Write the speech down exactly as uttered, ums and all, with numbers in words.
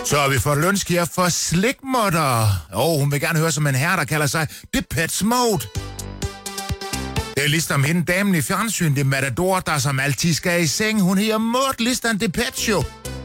Så har vi fået lønsk her for slikmutter. Åh, oh, hun vil gerne høre som en herre, der kalder sig Depeche Mode. Det er ligesom hende damen i fjernsyn, det Matador, der som altid skal i seng. Hun hedder Maud Listan Depeche.